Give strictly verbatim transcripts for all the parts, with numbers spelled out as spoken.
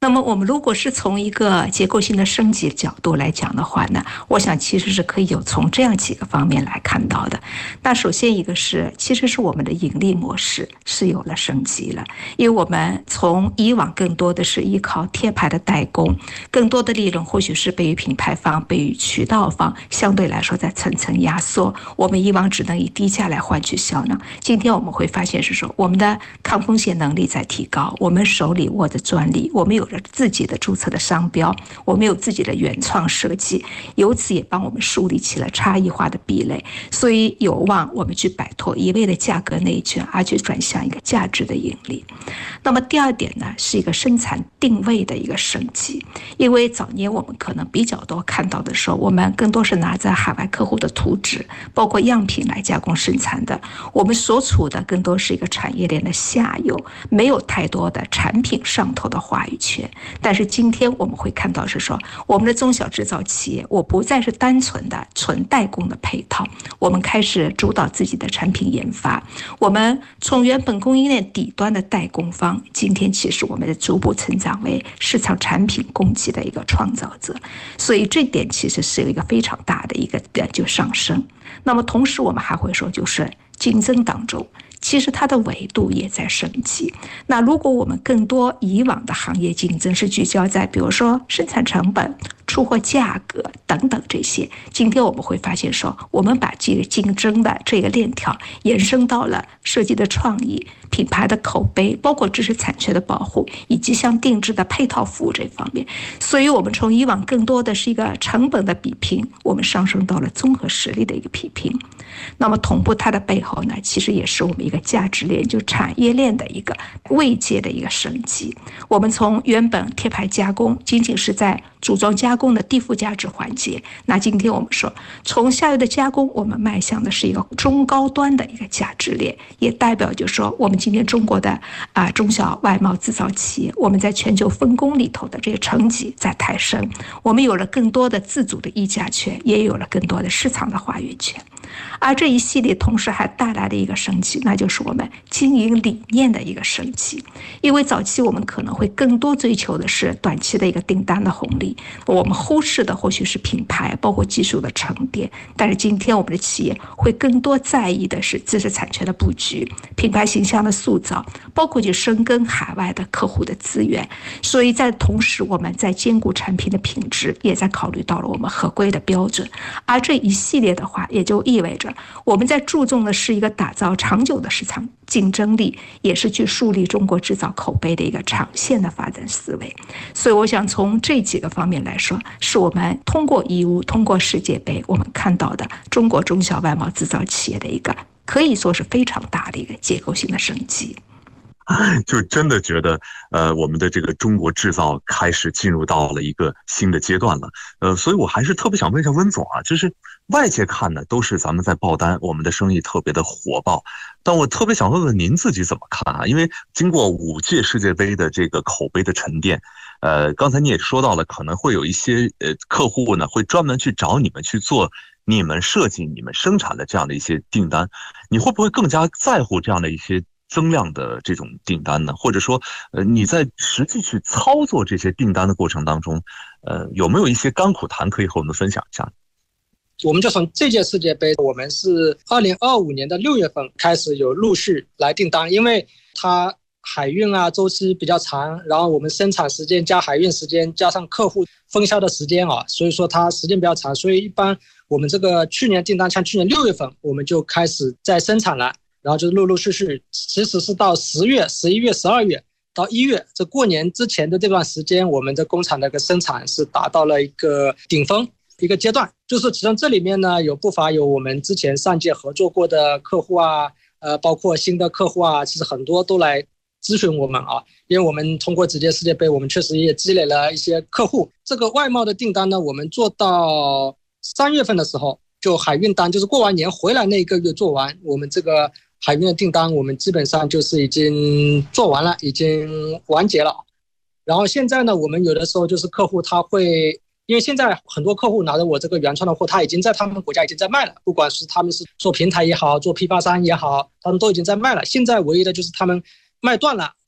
那么我们如果是从一个结构性的升级角度来讲的话呢，我想其实是可以有从这样几个方面来看到的。那首先一个是，其实是我们的盈利模式是有了升级了，因为我们从以往更多的是依靠贴牌的代工，更多的利润或许是被于品牌方、被于渠道方相对来说在层层压缩，我们以往只能以低价来换取销量。今天我们会发现是说，我们的抗风险能力在提高，我们手里握着专利，我们有自己的注册的商标，我们有自己的原创设计，由此也帮我们树立起了差异化的壁垒，所以有望我们去摆脱一味的价格内卷，而去转向一个价值的盈利。那么第二点呢，是一个生产定位的一个升级，因为早年我们可能比较多看到的时候，我们更多是拿着海外客户的图纸，包括样品来加工生产的，我们所处的更多是一个产业链的下游，没有太多的产品上头的话语权。但是今天我们会看到是说，我们的中小制造企业，我不再是单纯的纯代工的配套，我们开始主导自己的产品研发，我们从原本供应链底端的代工方，今天其实我们的逐步成长为市场产品供给的一个创造者，所以这点其实是有一个非常大的一个就上升。那么同时我们还会说，就是竞争当中其实它的维度也在升级。那如果我们更多以往的行业竞争是聚焦在比如说生产成本、出货价格等等这些，今天我们会发现说，我们把这个竞争的这个链条延伸到了设计的创意、品牌的口碑，包括知识产权的保护，以及像定制的配套服务这方面。所以我们从以往更多的是一个成本的比拼，我们上升到了综合实力的一个比拼。那么同步它的背后呢，其实也是我们一个价值链，就产业链的一个位阶的一个升级。我们从原本贴牌加工仅仅是在组装加工的低附加值环节，那今天我们说从下游的加工，我们迈向的是一个中高端的一个价值链，也代表就是说我们今天中国的啊、呃、中小外贸制造企业，我们在全球分工里头的这个成绩在抬升，我们有了更多的自主的议价权，也有了更多的市场的话语权。而这一系列同时还带来了一个升级，那就是我们经营理念的一个升级。因为早期我们可能会更多追求的是短期的一个订单的红利，我们忽视的或许是品牌包括技术的沉淀，但是今天我们的企业会更多在意的是知识产权的布局、品牌形象的塑造，包括去深耕海外的客户的资源。所以在同时我们在兼顾产品的品质，也在考虑到了我们合规的标准。而这一系列的话，也就意味着我们在注重的是一个打造长久的市场竞争力，也是去树立中国制造口碑的一个长线的发展思维。所以我想从这几个方面来说，是我们通过义乌、通过世界杯，我们看到的中国中小外贸制造企业的一个可以说是非常大的一个结构性的升级。 就真的觉得，呃，我们的这个中国制造开始进入到了一个新的阶段了，呃，所以我还是特别想问一下温总啊，就是外界看呢都是咱们在爆单，我们的生意特别的火爆，但我特别想问问您自己怎么看啊？因为经过五届世界杯的这个口碑的沉淀，呃，刚才你也说到了，可能会有一些呃客户呢会专门去找你们去做你们设计、你们生产的这样的一些订单，你会不会更加在乎这样的一些增量的这种订单呢？或者说，呃，你在实际去操作这些订单的过程当中，呃，有没有一些甘苦谈可以和我们分享一下？ 我们就从这届世界杯，我们是二零二五年的六月份开始有陆续来订单，因为它海运啊周期比较长，然后我们生产时间加海运时间加上客户分销的时间啊，所以说它时间比较长，所以一般我们这个去年订单，像去年六月份我们就开始在生产了。然后就陆陆续续，其实是到十月、十一月、十二月到一月，这过年之前的这段时间，我们的工厂的一个生产是达到了一个顶峰一个阶段。就是其中这里面呢，有不乏有我们之前上届合作过的客户啊，呃，包括新的客户啊，其实很多都来咨询我们啊，因为我们通过这届世界杯，我们确实也积累了一些客户。这个外贸的订单呢，我们做到三月份的时候，就海运单，就是过完年回来那一个月做完，我们这个海运的订单我们基本上就是已经做完了，已经完结了。然后现在呢，我们有的时候就是客户他会，因为现在很多客户拿着我这个原创的货，他已经在他们国家已经在卖了，不管是他们是做平台也好，做批发商也好，他们都已经在卖了。现在唯一的就是他们卖断了，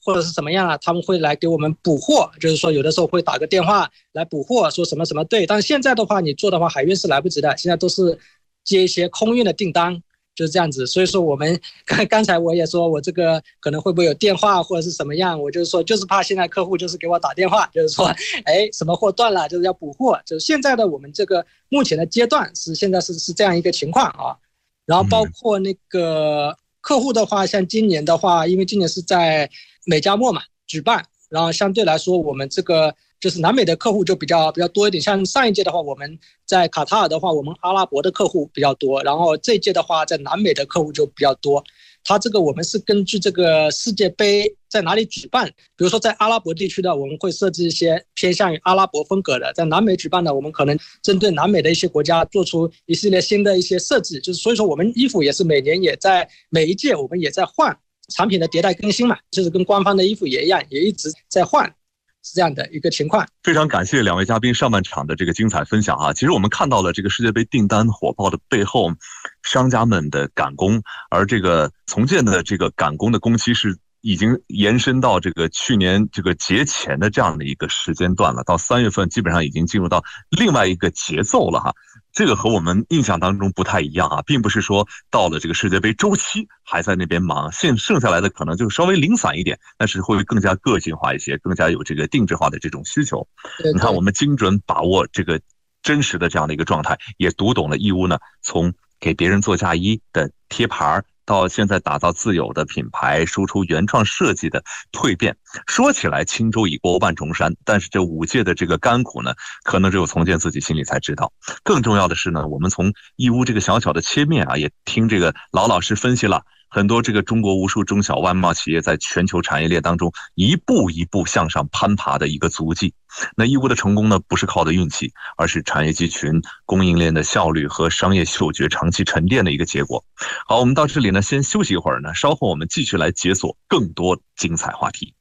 或者是怎么样啊，他们会来给我们补货，就是说有的时候会打个电话来补货，说什么什么对。但是现在的话，你做的话，海运是来不及的，现在都是接一些空运的订单，就是这样子。所以说我们刚刚才我也说我这个可能会不会有电话或者是什么样，我就是说就是怕现在客户就是给我打电话，就是说哎什么货断了，就是要补货。就是现在的我们这个目前的阶段是现在是是这样一个情况啊。然后包括那个客户的话，像今年的话，因为今年是在美加墨嘛举办，然后相对来说我们这个就是南美的客户就比较比较多一点。像上一届的话，我们在卡塔尔的话，我们阿拉伯的客户比较多，然后这一届的话，在南美的客户就比较多。它这个我们是根据这个世界杯在哪里举办，比如说在阿拉伯地区的，我们会设置一些偏向于阿拉伯风格的；在南美举办的，我们可能针对南美的一些国家做出一系列新的一些设置。就是所以说，我们衣服也是每年也在每一届我们也在换产品的迭代更新嘛，就是跟官方的衣服也一样，也一直在换。是这样的一个情况。 非常感谢两位嘉宾上半场的这个精彩分享啊！其实我们看到了这个世界杯订单火爆的背后，商家们的赶工，而这个从建的这个赶工的工期是已经延伸到这个去年这个节前的这样的一个时间段了，到三月份基本上已经进入到另外一个节奏了哈。这个和我们印象当中不太一样啊，并不是说到了这个世界杯周期还在那边忙，现剩下来的可能就稍微零散一点，但是会更加个性化一些，更加有这个定制化的这种需求。 对对， 你看我们精准把握这个真实的这样的一个状态，也读懂了义乌呢从给别人做嫁衣的贴牌到现在打造自有的品牌，输出原创设计的蜕变。说起来轻舟已过万重山，但是这五届的这个甘苦呢，可能只有从建自己心里才知道。更重要的是呢，我们从义乌这个小小的切面啊，也听这个老老师分析了很多这个中国无数中小外贸企业在全球产业链当中一步一步向上攀爬的一个足迹。那义乌的成功呢，不是靠的运气，而是产业集群、供应链的效率和商业嗅觉长期沉淀的一个结果。好，我们到这里呢，先休息一会儿呢，稍后我们继续来解锁更多精彩话题。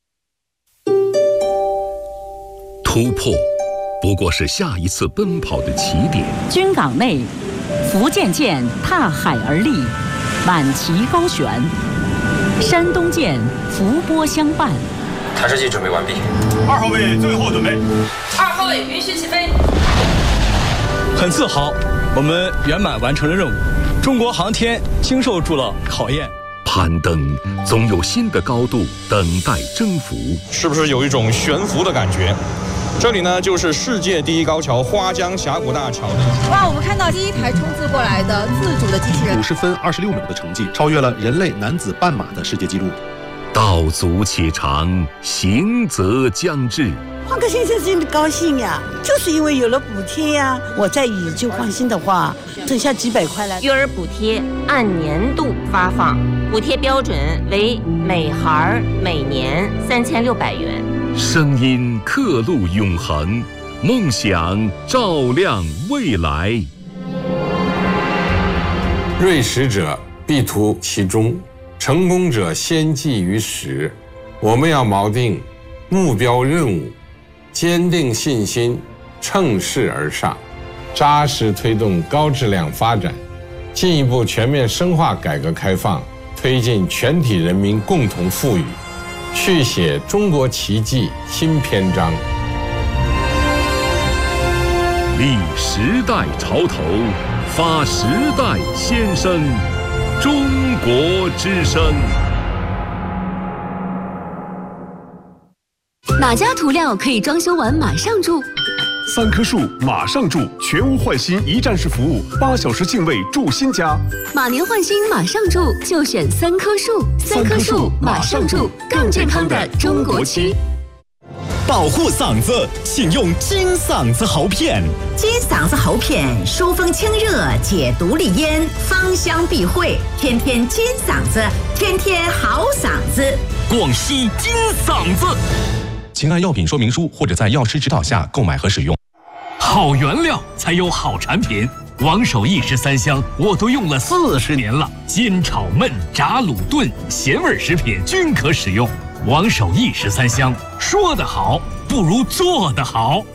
突破不过是下一次奔跑的起点。 军港内，福建舰踏海而立，满旗高悬；山东舰伏波相伴。 台式机准备完毕， 二号位最后准备， 二号位允许起飞。 很自豪，我们圆满完成了任务，中国航天经受住了考验。 攀登总有新的高度等待征服， 是不是有一种悬浮的感觉？这里呢，就是世界第一高桥花江峡谷大桥。 哇，我们看到第一台冲刺过来的自主的机器人， 五十分二十六秒的成绩，超越了人类男子半马的世界纪录。 道阻且长，行则将至。 换个先生真的高兴呀，就是因为有了补贴呀。我在以旧换新的话，剩下几百块了。 育儿补贴按年度发放，补贴标准为每孩每年三千六百元。 声音刻录永恒，梦想照亮未来。 锐实者必图其中，成功者先记于始。我们要锚定目标任务，坚定信心，乘势而上，扎实推动高质量发展，进一步全面深化改革开放，推进全体人民共同富裕，续写中国奇迹新篇章。 立时代潮头，发时代先声，中国之声。 哪家涂料可以装修完马上住？ 三棵树马上住，全屋换新一站式服务，八小时净位住新家。 马年换新马上住，就选三棵树。三棵树马上住，更健康的中国区。 保护嗓子，请用金嗓子喉片。 金嗓子喉片疏风清热，解毒利咽，芳香避秽，天天金嗓子，天天好嗓子。 广西金嗓子。 请按药品说明书或者在药师指导下购买和使用。 好原料才有好产品，王守义十三香我都用了四十年了，煎炒焖炸卤炖咸味食品均可使用。王守义十三香，说得好不如做得好。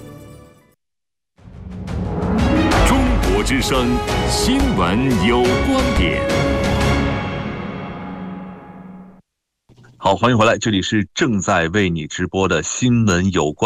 中国之声，新闻有观点。 好， 好，欢迎回来，这里是正在为你直播的新闻有关。